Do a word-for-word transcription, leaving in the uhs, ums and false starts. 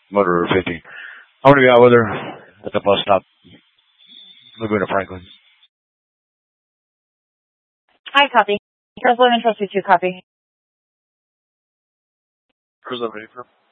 Motor fifty. I'm gonna be out with her at the bus stop. Moving to Franklin. Hi, copy. Here's eleven trust you two, copy. Cruise eleven,